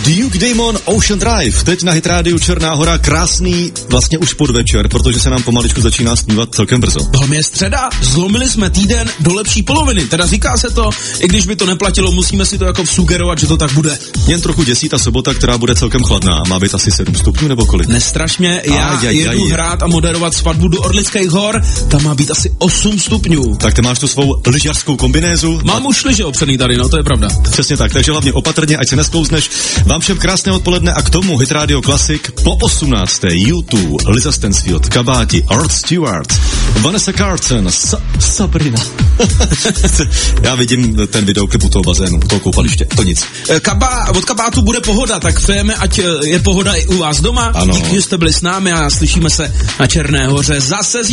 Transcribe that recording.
Duke Damon, Ocean Drive, teď na Hit Radio Černá Hora, krásný vlastně už podvečer, protože se nám pomaličku začíná snívat celkem brzo. Tohle je středa, zlomili jsme týden do lepší poloviny, teda říká se to, i když by to neplatilo, musíme si to jako sugerovat, že to tak bude. Jen trochu děsí ta sobota, která bude celkem chladná, má být asi 7 stupňů nebo kolik? Nestraš mě, já jedu hrát a moderovat svatbu do Orlických hor, tam má být asi 8 stupňů. Tak ty máš tu svou lyžařskou kombinézu? Mám už lyže opřený tady, no to je pravda. Přesně tak, takže hlavně opatrně, ať se nesklouzneš. Vám všem krásné odpoledne a k tomu Hit Radio Classic po 18. U2, Liza Stansfield, Kabáti, Rod Stewart, Vanessa Carlton, Sabrina. Já vidím ten videoklip u toho bazénu, u toho koupaliště, to nic. Od Kabátu bude pohoda, tak přejeme, ať je pohoda i u vás doma. Ano. Díky, že jste byli s námi a slyšíme se na Černé Hoře zase